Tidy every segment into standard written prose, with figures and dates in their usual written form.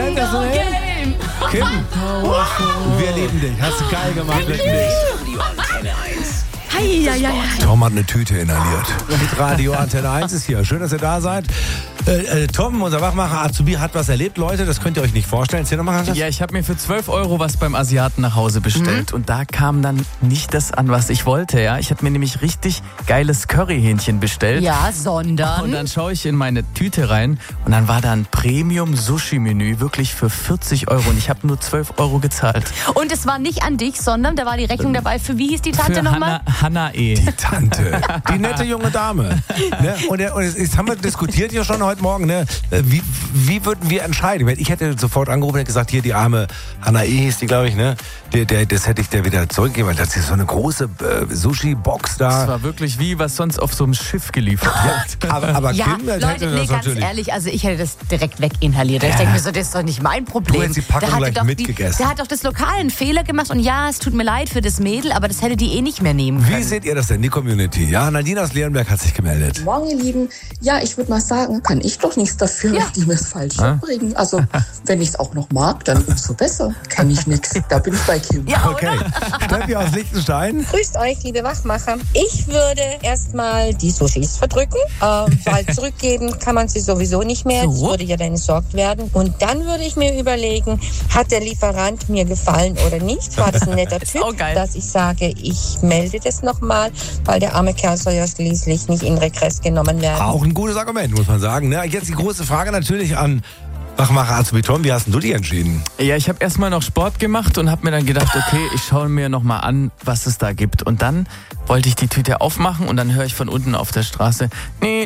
Sensationell. Kim, wir lieben dich. Hast du geil gemacht, wirklich. Tom hat eine Tüte inhaliert. Mit Radio Antenne 1 ist hier. Schön, dass ihr da seid. Tom, unser Wachmacher Azubi, hat was erlebt. Leute, das könnt ihr euch nicht vorstellen. Erzähl nochmal, Ja, ich habe mir für 12 € was beim Asiaten nach Hause bestellt. Und da kam dann nicht das an, was ich wollte. Ja, ich habe mir nämlich richtig geiles Curryhähnchen bestellt. Ja, sondern? Und dann schaue ich in meine Tüte rein und dann war da ein Premium-Sushi-Menü, wirklich für 40 €. Und ich habe nur 12 € gezahlt. Und es war nicht an dich, sondern da war die Rechnung dabei. Für wie hieß die Tante nochmal? Hanna E. Die Tante, die nette junge Dame. Ne? Und jetzt haben wir diskutiert ja schon heute Morgen, ne? Wie würden wir entscheiden? Ich hätte sofort angerufen und gesagt, hier die arme Hanna E. hieß die, glaube ich, ne? Das hätte ich dir wieder zurückgegeben, weil das ist so eine große Sushi-Box da. Das war wirklich wie was sonst auf so einem Schiff geliefert wird. Aber ja, Kim, Leute, hätte das ganz natürlich. ehrlich, also ich hätte das direkt weginhaliert. Ich denke mir so, das ist doch nicht mein Problem. Du hättest die Packung gleich mitgegessen. Der hat doch das Lokal einen Fehler gemacht und ja, es tut mir leid für das Mädel, aber das hätte die eh nicht mehr nehmen können. Wie seht ihr das denn, die Community? Ja, Nadine aus Leonberg hat sich gemeldet. Morgen, ihr Lieben. Ja, ich würde mal sagen, kann ich doch nichts dafür, wenn die mir es falsch bringen. Also, wenn ich es auch noch mag, dann umso besser. Kenne ich nichts. Da bin ich bei Kim. Ja, Okay. Steffi aus Liechtenstein. Grüßt euch, liebe Wachmacher. Ich würde erstmal die Sushis verdrücken, weil zurückgeben kann man sie sowieso nicht mehr. Es würde ja dann entsorgt werden. Und dann würde ich mir überlegen, hat der Lieferant mir gefallen oder nicht? War das ein netter Typ, dass ich sage, ich melde das nochmal, weil der arme Kerl soll ja schließlich nicht in Regress genommen werden. Auch ein gutes Argument, muss man sagen. Ne? Jetzt die große Frage natürlich an Wachmacher Azubi Tom. Wie hast denn du dich entschieden? Ja, ich habe erstmal noch Sport gemacht und habe mir dann gedacht, okay, ich schaue mir nochmal an, was es da gibt. Und dann wollte ich die Tüte aufmachen und dann höre ich von unten auf der Straße, nee.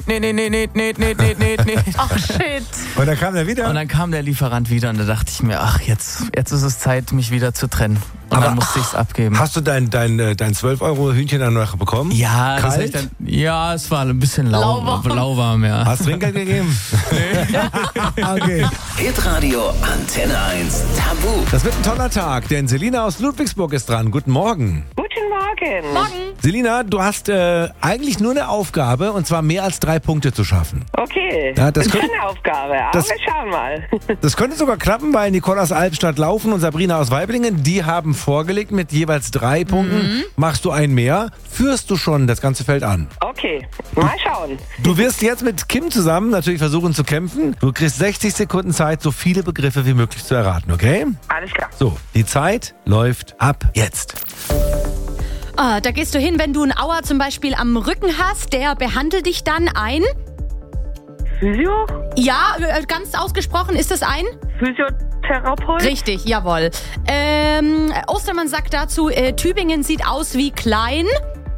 Ach, shit. Und dann kam der wieder? Und dann kam der Lieferant wieder und da dachte ich mir, ach, jetzt ist es Zeit, mich wieder zu trennen. Und dann musste ich es abgeben. Hast du dein 12 € Hühnchen dann noch bekommen? Ja, das Kalt? es war ein bisschen lauwarm, ja. Hast du Trinkgeld gegeben? Nee. Okay. Hitradio Antenne 1 Tabu. Das wird ein toller Tag, denn Selina aus Ludwigsburg ist dran. Guten Morgen. Guten Morgen. Morgen. Selina, du hast eigentlich nur eine Aufgabe, und zwar mehr als 3 Punkte zu schaffen. Okay, Ja, das ist eine Aufgabe, aber das- wir schauen mal. Das könnte sogar klappen, weil Nicole aus Altenstadt Laufen und Sabrina aus Weiblingen, die haben vorgelegt mit jeweils 3 Punkten. Machst du einen mehr, führst du schon das ganze Feld an. Okay, mal schauen. Du wirst jetzt mit Kim zusammen natürlich versuchen zu kämpfen. Du kriegst 60 Sekunden Zeit, so viele Begriffe wie möglich zu erraten, okay? Alles klar. So, die Zeit läuft ab jetzt. Da gehst du hin, wenn du einen Auer zum Beispiel am Rücken hast, der behandelt dich dann ein? Physio? Ja, ganz ausgesprochen, ist das ein? Physiotherapeut? Richtig, jawohl. Ostermann sagt dazu, Tübingen sieht aus wie klein.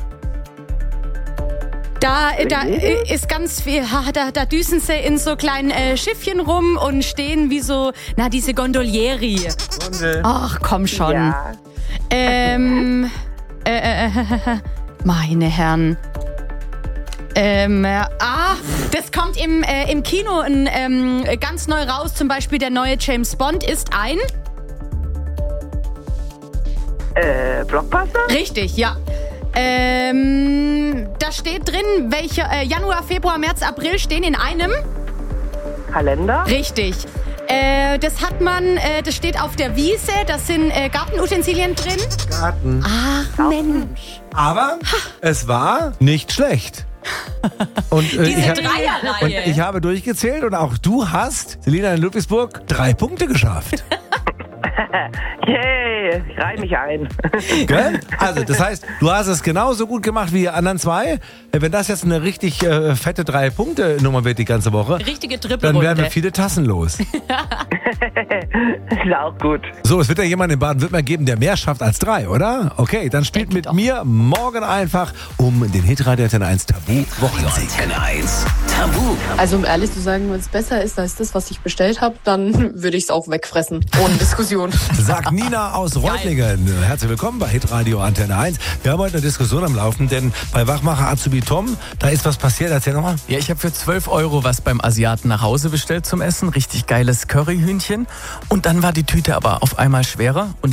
Da ist ganz viel, da düsen sie in so kleinen Schiffchen rum und stehen wie so, diese Gondolieri. Ach, komm schon. Ja. Meine Herren. Das kommt im Kino ganz neu raus. Zum Beispiel der neue James Bond ist ein... Blockbuster? Richtig, ja. Da steht drin, welche Januar, Februar, März, April stehen in einem... Kalender? Richtig. Das hat man, das steht auf der Wiese, das sind Gartenutensilien drin. Garten. Ach, Mensch. Aber es war nicht schlecht. Und, Diese Dreierreihe. Und ich habe durchgezählt und auch du hast, Selina in Ludwigsburg, 3 Punkte geschafft. Yay, ich reihe mich ein. Gell? Also, das heißt, du hast es genauso gut gemacht wie die anderen 2. Wenn das jetzt eine richtig fette 3-Punkte-Nummer wird die ganze Woche, Richtige dann werden Trippelrunde. wir viele Tassen los. Ist auch gut. So, es wird ja jemanden in Baden-Württemberg geben, der mehr schafft als 3, oder? Okay, dann spielt mit mir morgen einfach um den Hitradio Antenne 1 Tabu Wochensieg. Antenne 1 Tabu. Also um ehrlich zu sagen, wenn es besser ist als das, was ich bestellt habe, dann würde ich es auch wegfressen. Ohne Diskussion. Sagt Nina aus Reutlingen. Herzlich willkommen bei Hitradio Antenne 1. Wir haben heute eine Diskussion am Laufen, denn bei Wachmacher Azubi Tom, da ist was passiert. Erzähl nochmal. Ja, ich habe für 12 € was beim Asiaten nach Hause bestellt zum Essen. Richtig geiles Curryhühnchen. Und dann war die Tüte aber auf einmal schwerer und ich hatte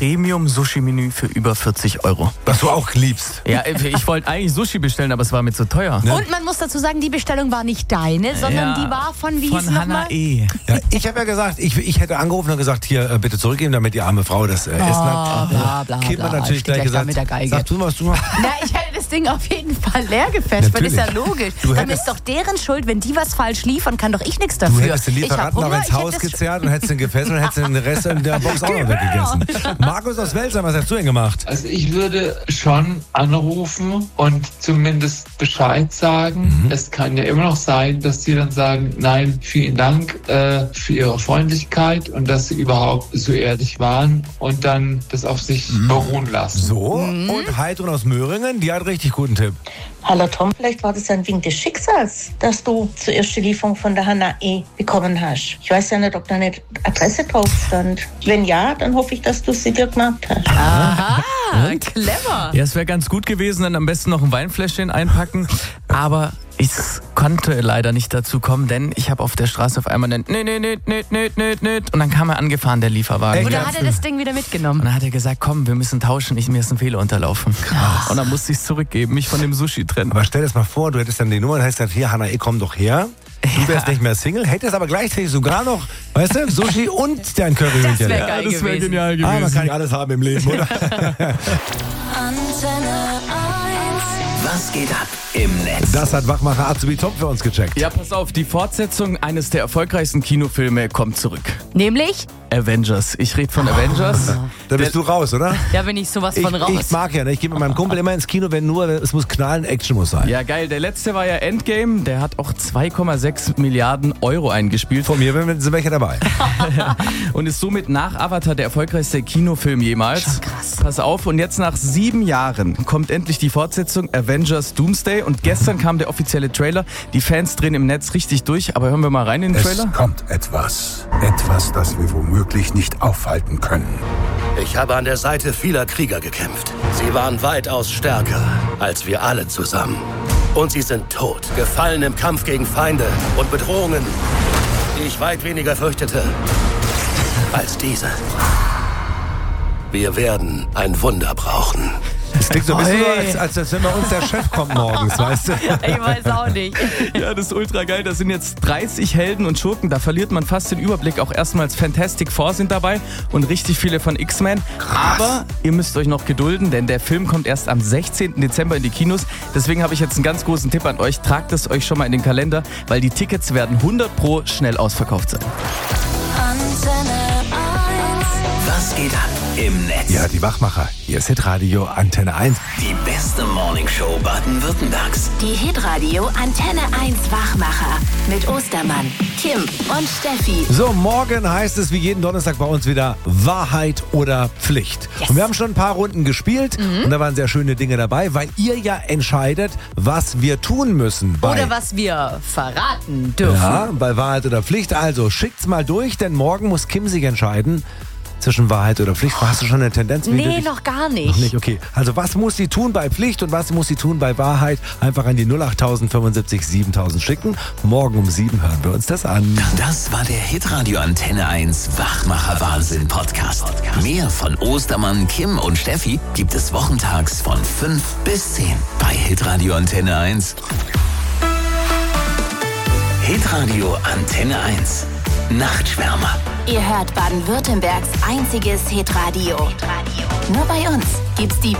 Premium-Sushi-Menü für über 40 Euro. Was du auch liebst. Ja, ich wollte eigentlich Sushi bestellen, aber es war mir zu teuer. Ja. Und man muss dazu sagen, die Bestellung war nicht deine, sondern die war von, wie hieß von Hannah nochmal? E. Ja, ich habe ja gesagt, ich hätte angerufen und gesagt, hier, bitte zurückgeben, damit die arme Frau das Essen hat. Bla, bla, Kim hat bla. natürlich Steht gleich gleich da gesagt, mit der Geige. sag du, was du machst. Na, ich hätte das Ding auf jeden Fall leer gefetzt, weil das ist ja Natürlich. logisch. Du Dann hättest- ist doch deren Schuld, wenn die was falsch liefern, kann doch ich nichts dafür. Du hättest den Ich hab Lieferanten noch Hunger, ins ich Haus hätte das- gezerrt und hättest den gefesselt und hättest den Rest in der Box auch noch weggegessen. Markus aus Welsheim, was hast du denn gemacht? Also ich würde schon anrufen und zumindest Bescheid sagen. Es kann ja immer noch sein, dass die dann sagen, nein, vielen Dank für Ihre Freundlichkeit und dass Sie überhaupt so ehrlich waren und dann das auf sich beruhen lassen. So, und Heidrun aus Möhringen, die hat richtig guten Tipp. Hallo Tom, vielleicht war das ein Wink des Schicksals, dass du zuerst die Lieferung von der Hannah E. bekommen hast. Ich weiß ja nicht, ob da eine Adresse drauf stand. Wenn ja, dann hoffe ich, dass du sie dir gemerkt hast. Aha, clever. Ja, es wäre ganz gut gewesen, dann am besten noch ein Weinfläschchen einpacken. Aber ich konnte leider nicht dazu kommen, denn ich habe auf der Straße auf einmal einen und dann kam er angefahren, der Lieferwagen. Oder hat er das Ding wieder mitgenommen? Und dann hat er gesagt, komm, wir müssen tauschen, mir ist ein Fehler unterlaufen. Krass. Und dann musste ich es zurückgeben, mich von dem Sushi trennen. Aber stell dir das mal vor, du hättest dann die Nummer und hättest gesagt, hier, Hannah, komm doch her. Du wärst nicht mehr Single, hättest aber gleichzeitig sogar noch, weißt du, Sushi und dein Curry. Das wäre geil das wäre gewesen. genial gewesen. Man kann nicht alles haben im Leben, oder? Was geht ab im Netz? Das hat Wachmacher Azubi Top für uns gecheckt. Ja, pass auf, die Fortsetzung eines der erfolgreichsten Kinofilme kommt zurück. Nämlich? Avengers. Ich rede von Avengers. Da bist du raus, oder? Da bin ich sowas von raus. Ich mag ja, ne? Ich gehe mit meinem Kumpel immer ins Kino, wenn nur, es muss knallen, Action muss sein. Ja, geil. Der letzte war ja Endgame. Der hat auch 2,6 Milliarden Euro eingespielt. Von mir sind welche dabei. Und ist somit nach Avatar der erfolgreichste Kinofilm jemals. Schon krass. Pass auf, und jetzt nach 7 Jahren kommt endlich die Fortsetzung Avengers Doomsday. Und gestern kam der offizielle Trailer. Die Fans drehen im Netz richtig durch. Aber hören wir mal rein in den Trailer. Es kommt etwas. Etwas, das wir womöglich nicht aufhalten können. Ich habe an der Seite vieler Krieger gekämpft. Sie waren weitaus stärker als wir alle zusammen. Und sie sind tot, gefallen im Kampf gegen Feinde und Bedrohungen, die ich weit weniger fürchtete als diese. Wir werden ein Wunder brauchen. Das klingt so ein bisschen so, als wenn bei uns der Chef kommt morgens, weißt du? Ich weiß auch nicht. Ja, das ist ultra geil. Da sind jetzt 30 Helden und Schurken. Da verliert man fast den Überblick. Auch erstmals Fantastic Four sind dabei und richtig viele von X-Men. Aber ihr müsst euch noch gedulden, denn der Film kommt erst am 16. Dezember in die Kinos. Deswegen habe ich jetzt einen ganz großen Tipp an euch. Tragt es euch schon mal in den Kalender, weil die Tickets werden 100% schnell ausverkauft sein. Was geht ab im Netz? Ja, die Wachmacher. Hier ist Hitradio Antenne 1. Die beste Morningshow Baden-Württembergs. Die Hitradio Antenne 1 Wachmacher mit Ostermann, Kim und Steffi. So, morgen heißt es wie jeden Donnerstag bei uns wieder Wahrheit oder Pflicht. Yes. Und wir haben schon ein paar Runden gespielt und da waren sehr schöne Dinge dabei, weil ihr ja entscheidet, was wir tun müssen. Oder was wir verraten dürfen. Ja, bei Wahrheit oder Pflicht. Also schickt's mal durch, denn morgen muss Kim sich entscheiden zwischen Wahrheit oder Pflicht. Hast du schon eine Tendenz? wie du Nee, dich- noch gar nicht. Noch nicht, okay. Also was muss sie tun bei Pflicht und was muss sie tun bei Wahrheit? Einfach an die 08000 75 7000 schicken. Morgen um 7 hören wir uns das an. Das war der Hitradio Antenne 1 Wachmacher Wahnsinn Podcast. Mehr von Ostermann, Kim und Steffi gibt es wochentags von 5 bis 10 bei Hitradio Antenne 1. Hitradio Antenne 1. Nachtschwärmer. Ihr hört Baden-Württembergs einziges Hitradio. Nur bei uns gibt's die